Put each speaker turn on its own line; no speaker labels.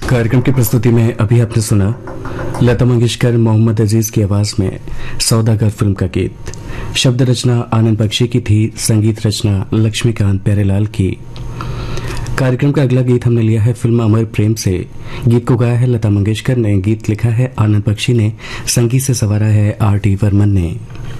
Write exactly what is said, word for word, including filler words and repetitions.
कार्यक्रम की प्रस्तुति में अभी आपने सुना लता मंगेशकर मोहम्मद अजीज की आवाज में सौदागर फिल्म का गीत। शब्द रचना आनंद बख्शी की थी, संगीत रचना लक्ष्मीकांत प्यारेलाल की। कार्यक्रम का अगला गीत हमने लिया है फिल्म अमर प्रेम से। गीत को गाया है लता मंगेशकर ने, गीत लिखा है आनंद बख्शी ने, संगीत से संवारा है आर टी वर्मन ने।